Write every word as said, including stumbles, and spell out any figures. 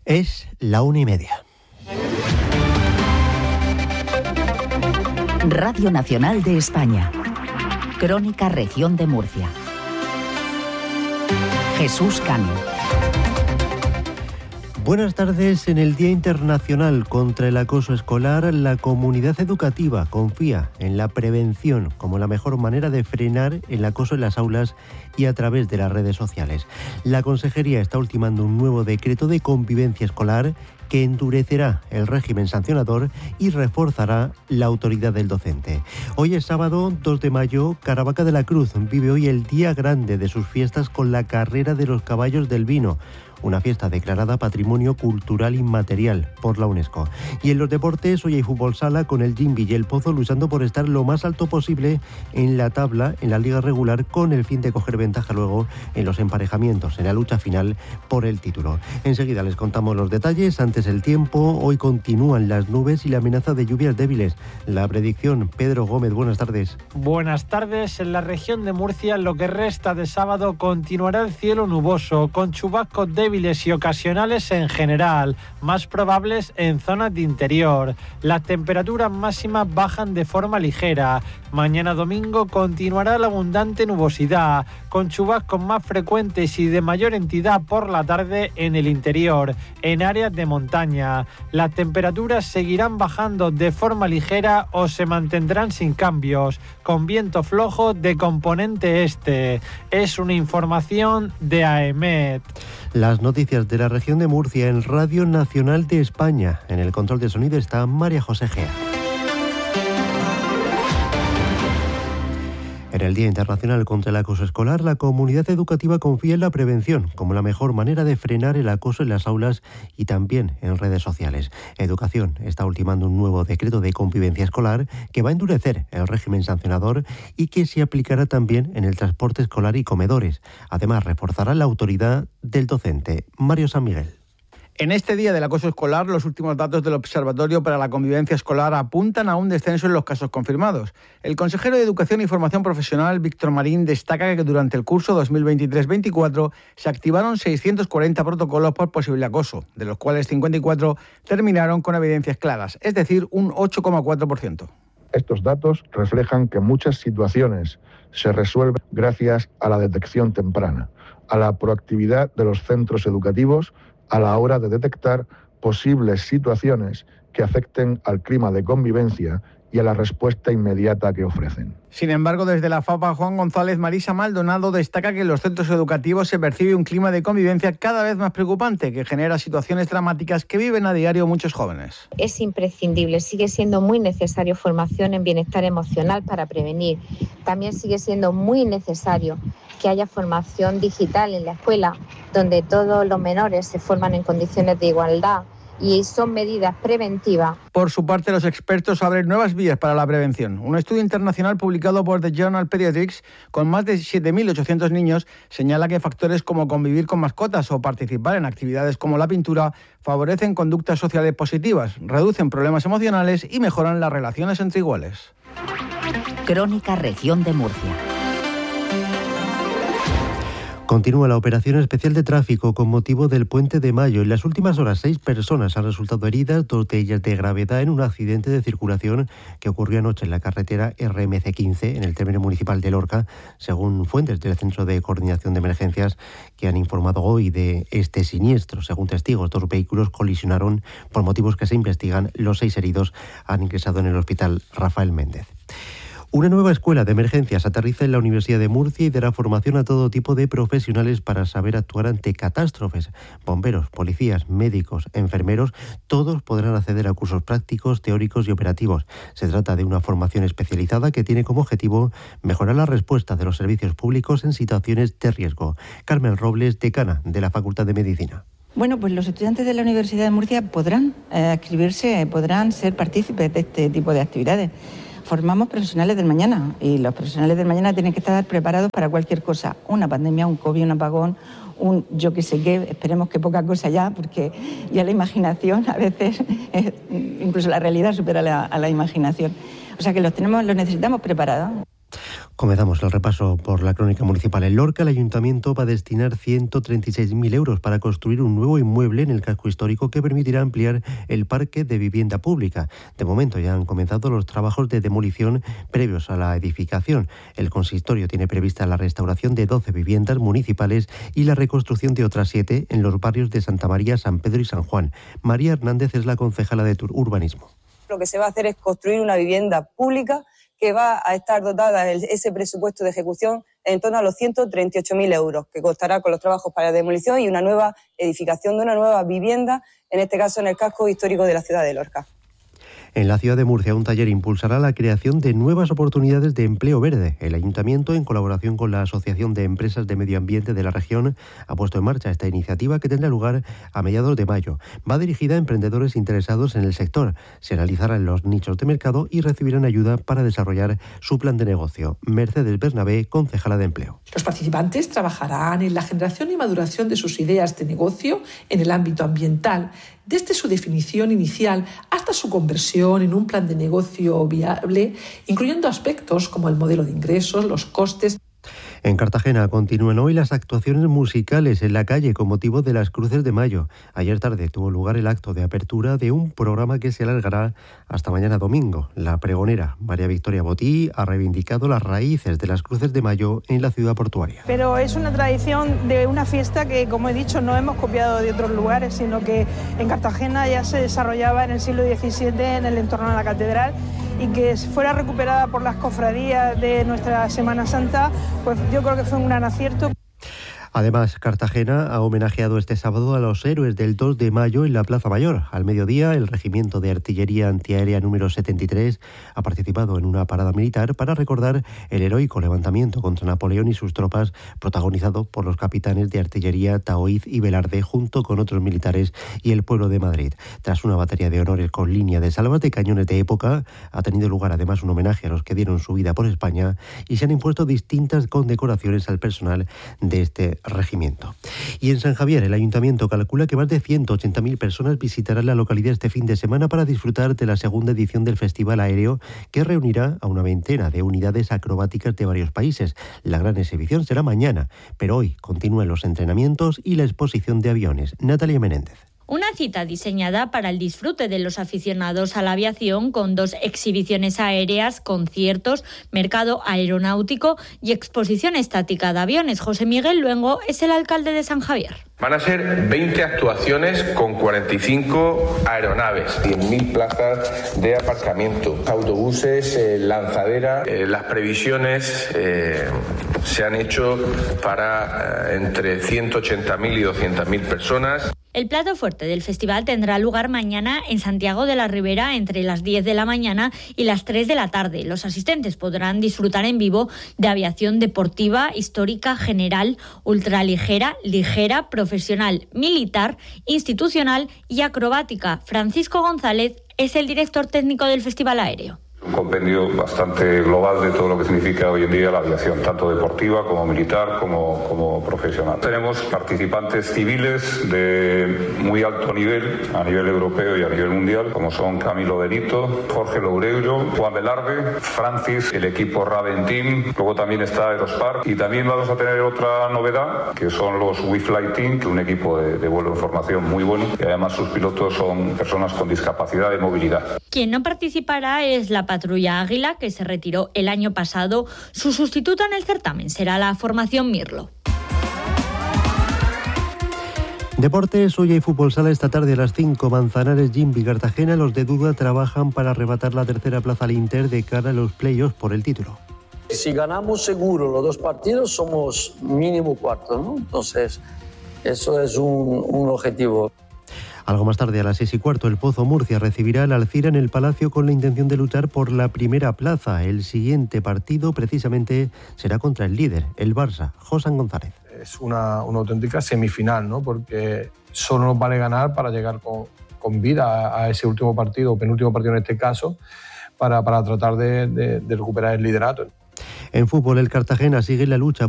Es la una y media. Radio Nacional de España. Crónica Región de Murcia. Jesús Cano. Buenas tardes. En el Día Internacional contra el Acoso Escolar, la comunidad educativa confía en la prevención como la mejor manera de frenar el acoso en las aulas y a través de las redes sociales. La Consejería está ultimando un nuevo decreto de convivencia escolar que endurecerá el régimen sancionador y reforzará la autoridad del docente. Hoy es sábado dos de mayo, Caravaca de la Cruz vive hoy el día grande de sus fiestas con la carrera de los caballos del vino, una fiesta declarada Patrimonio Cultural Inmaterial por la UNESCO. Y en los deportes, hoy hay fútbol sala con el Jimbi y el Pozo luchando por estar lo más alto posible en la tabla, en la liga regular, con el fin de coger ventaja luego en los emparejamientos, en la lucha final por el título. Enseguida les contamos los detalles. Antes el tiempo, hoy continúan las nubes y la amenaza de lluvias débiles. La predicción, Pedro Gómez, buenas tardes. Buenas tardes. En la región de Murcia, lo que resta de sábado continuará el cielo nuboso, con chubascos débiles débiles y ocasionales en general, más probables en zonas de interior. Las temperaturas máximas bajan de forma ligera. Mañana domingo continuará la abundante nubosidad, con chubascos más frecuentes y de mayor entidad por la tarde en el interior, en áreas de montaña. Las temperaturas seguirán bajando de forma ligera o se mantendrán sin cambios, con viento flojo de componente este. Es una información de AEMET. Las noticias de la región de Murcia en Radio Nacional de España. En el control de sonido está María José Gea. En el Día Internacional contra el Acoso Escolar, la comunidad educativa confía en la prevención como la mejor manera de frenar el acoso en las aulas y también en redes sociales. Educación está ultimando un nuevo decreto de convivencia escolar que va a endurecer el régimen sancionador y que se aplicará también en el transporte escolar y comedores. Además, reforzará la autoridad del docente. Mario San Miguel. En este Día del Acoso Escolar, los últimos datos del Observatorio para la Convivencia Escolar apuntan a un descenso en los casos confirmados. El consejero de Educación y Formación Profesional, Víctor Marín, destaca que durante el curso dos mil veintitrés veinticuatro se activaron seiscientos cuarenta protocolos por posible acoso, de los cuales cincuenta y cuatro terminaron con evidencias claras, es decir, un ocho coma cuatro por ciento. Estos datos reflejan que muchas situaciones se resuelven gracias a la detección temprana, a la proactividad de los centros educativos a la hora de detectar posibles situaciones que afecten al clima de convivencia y a la respuesta inmediata que ofrecen. Sin embargo, desde la FAPA, Juan González, Marisa Maldonado destaca que en los centros educativos se percibe un clima de convivencia cada vez más preocupante que genera situaciones dramáticas que viven a diario muchos jóvenes. Es imprescindible, sigue siendo muy necesario formación en bienestar emocional para prevenir. También sigue siendo muy necesario que haya formación digital en la escuela, donde todos los menores se forman en condiciones de igualdad y son medidas preventivas. Por su parte, los expertos abren nuevas vías para la prevención. Un estudio internacional publicado por The Journal Pediatrics con más de siete mil ochocientos niños señala que factores como convivir con mascotas o participar en actividades como la pintura favorecen conductas sociales positivas, reducen problemas emocionales y mejoran las relaciones entre iguales. Crónica Región de Murcia. Continúa la operación especial de tráfico con motivo del Puente de Mayo. En las últimas horas, seis personas han resultado heridas, dos de ellas de gravedad, en un accidente de circulación que ocurrió anoche en la carretera R M C quince, en el término municipal de Lorca, según fuentes del Centro de Coordinación de Emergencias que han informado hoy de este siniestro. Según testigos, dos vehículos colisionaron por motivos que se investigan. Los seis heridos han ingresado en el hospital Rafael Méndez. Una nueva escuela de emergencias aterriza en la Universidad de Murcia y dará formación a todo tipo de profesionales para saber actuar ante catástrofes. Bomberos, policías, médicos, enfermeros, todos podrán acceder a cursos prácticos, teóricos y operativos. Se trata de una formación especializada que tiene como objetivo mejorar la respuesta de los servicios públicos en situaciones de riesgo. Carmen Robles, decana de la Facultad de Medicina. Bueno, pues los estudiantes de la Universidad de Murcia podrán eh, inscribirse, podrán ser partícipes de este tipo de actividades. Formamos profesionales del mañana y los profesionales del mañana tienen que estar preparados para cualquier cosa. Una pandemia, un COVID, un apagón, un yo que sé qué, esperemos que poca cosa ya, porque ya la imaginación a veces, es, incluso la realidad supera la, a la imaginación. O sea que los tenemos, los necesitamos preparados. Comenzamos el repaso por la crónica municipal. En Lorca, el ayuntamiento va a destinar ciento treinta y seis mil euros para construir un nuevo inmueble en el casco histórico que permitirá ampliar el parque de vivienda pública. De momento ya han comenzado los trabajos de demolición previos a la edificación. El consistorio tiene prevista la restauración de doce viviendas municipales y la reconstrucción de otras siete en los barrios de Santa María, San Pedro y San Juan. María Hernández es la concejala de Urbanismo. Lo que se va a hacer es construir una vivienda pública que va a estar dotada ese presupuesto de ejecución en torno a los ciento treinta y ocho mil euros, que costará con los trabajos para demolición y una nueva edificación de una nueva vivienda, en este caso en el casco histórico de la ciudad de Lorca. En la ciudad de Murcia, un taller impulsará la creación de nuevas oportunidades de empleo verde. El ayuntamiento, en colaboración con la Asociación de Empresas de Medio Ambiente de la región, ha puesto en marcha esta iniciativa que tendrá lugar a mediados de mayo. Va dirigida a emprendedores interesados en el sector. Se analizarán los nichos de mercado y recibirán ayuda para desarrollar su plan de negocio. Mercedes Bernabé, concejala de Empleo. Los participantes trabajarán en la generación y maduración de sus ideas de negocio en el ámbito ambiental, desde su definición inicial hasta su conversión en un plan de negocio viable, incluyendo aspectos como el modelo de ingresos, los costes. En Cartagena continúan hoy las actuaciones musicales en la calle con motivo de las Cruces de Mayo. Ayer tarde tuvo lugar el acto de apertura de un programa que se alargará hasta mañana domingo. La pregonera María Victoria Botí ha reivindicado las raíces de las Cruces de Mayo en la ciudad portuaria. Pero es una tradición de una fiesta que, como he dicho, no hemos copiado de otros lugares, sino que en Cartagena ya se desarrollaba en el siglo diecisiete en el entorno de la catedral, y que fuera recuperada por las cofradías de nuestra Semana Santa, pues yo creo que fue un gran acierto. Además, Cartagena ha homenajeado este sábado a los héroes del dos de mayo en la Plaza Mayor. Al mediodía, el Regimiento de Artillería Antiaérea número setenta y tres ha participado en una parada militar para recordar el heroico levantamiento contra Napoleón y sus tropas, protagonizado por los capitanes de artillería Taoiz y Velarde, junto con otros militares y el pueblo de Madrid. Tras una batería de honores con línea de salvas de cañones de época, ha tenido lugar además un homenaje a los que dieron su vida por España y se han impuesto distintas condecoraciones al personal de este regimiento. Y en San Javier, el ayuntamiento calcula que más de ciento ochenta mil personas visitarán la localidad este fin de semana para disfrutar de la segunda edición del Festival Aéreo, que reunirá a una veintena de unidades acrobáticas de varios países. La gran exhibición será mañana, pero hoy continúan los entrenamientos y la exposición de aviones. Natalia Menéndez. Una cita diseñada para el disfrute de los aficionados a la aviación, con dos exhibiciones aéreas, conciertos, mercado aeronáutico y exposición estática de aviones. José Miguel Luengo es el alcalde de San Javier. Van a ser veinte actuaciones con cuarenta y cinco aeronaves, diez mil plazas de aparcamiento, autobuses, eh, lanzadera. Eh, las previsiones eh, se han hecho para eh, entre ciento ochenta mil y doscientas mil personas. El plato fuerte del festival tendrá lugar mañana en Santiago de la Ribera entre las diez de la mañana y las tres de la tarde. Los asistentes podrán disfrutar en vivo de aviación deportiva, histórica, general, ultraligera, ligera, profesional, militar, institucional y acrobática. Francisco González es el director técnico del Festival Aéreo. Un compendio bastante global de todo lo que significa hoy en día la aviación, tanto deportiva como militar como, como profesional. Tenemos participantes civiles de muy alto nivel, a nivel europeo y a nivel mundial, como son Camilo Benito, Jorge Loureiro, Juan Velarde, Francis, el equipo Raven Team, luego también está Aerospark, y también vamos a tener otra novedad, que son los WeFly Team, que es un equipo de, de vuelo de formación muy bueno, y además sus pilotos son personas con discapacidad de movilidad. Quien no participará es la Patrulla Águila, que se retiró el año pasado. Su sustituta en el certamen será la formación Mirlo. Deportes, hoy hay fútbol sala esta tarde a las cinco. Manzanares, Jimbi, Cartagena. Los de Duda trabajan para arrebatar la tercera plaza al Inter de cara a los playoffs por el título. Si ganamos seguro los dos partidos, somos mínimo cuarto, ¿no? Entonces, eso es un, un objetivo. Algo más tarde, a las seis y cuarto, el Pozo Murcia recibirá al Alcira en el Palacio con la intención de luchar por la primera plaza. El siguiente partido, precisamente, será contra el líder, el Barça, José González. Es una, una auténtica semifinal, ¿no? Porque solo nos vale ganar para llegar con, con vida a, a ese último partido, o penúltimo partido en este caso, para, para tratar de, de, de recuperar el liderato. En fútbol, el Cartagena sigue en la lucha